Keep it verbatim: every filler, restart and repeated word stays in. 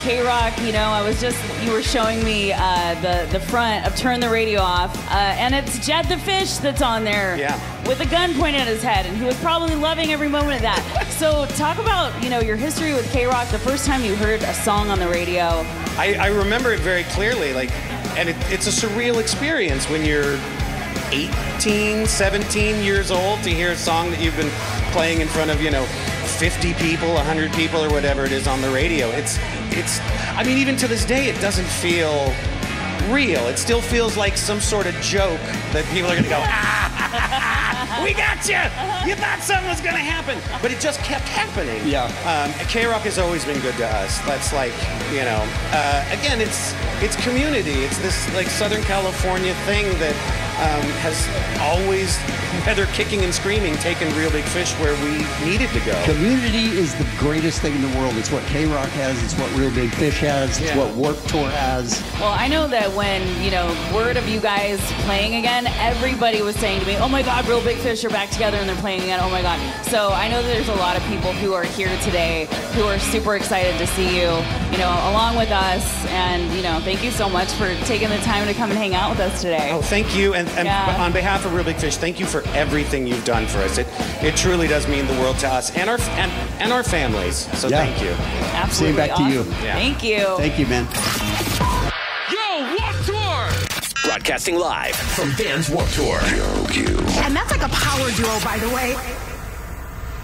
K-Rock, you know, I was just, you were showing me uh, the, the front of Turn the Radio Off, uh, and it's Jed the Fish that's on there yeah. with a gun pointed at his head, and he was probably loving every moment of that. So talk about, you know, your history with K-Rock, the first time you heard a song on the radio. I, I remember it very clearly, like, and it, it's a surreal experience when you're eighteen, seventeen years old to hear a song that you've been playing in front of, you know, fifty people, one hundred people, or whatever it is on the radio. It's, it's, I mean, even to this day, it doesn't feel real. It still feels like some sort of joke that people are gonna go, ah, we got you! You thought something was gonna happen. But it just kept happening. Yeah. Um, K-Rock has always been good to us. That's like, you know, uh, again, it's, it's community. It's this, like, Southern California thing that um, has always, whether kicking and screaming, taken Real Big Fish where we needed to go. Community is the greatest thing in the world. It's what K-Rock has. It's what Real Big Fish has. It's yeah. what Warped Tour has. Well, I know that when, you know, word of you guys playing again, everybody was saying to me, oh my God, Real Big Fish are back together and they're playing again, oh my God. So I know that there's a lot of people who are here today who are super excited to see you, you know, along with us. And, you know, thank you so much for taking the time to come and hang out with us today. Oh, thank you. And, and Yeah. on behalf of Real Big Fish, thank you for everything you've done for us. It, it truly does mean the world to us and our, and, and our families. So Yeah. thank you. Absolutely. Same back to you. Awesome. Yeah. Thank you. Thank you, man. Yo, Warped Tour! Broadcasting live from Vans Warped Tour. And that's like a power duo, by the way.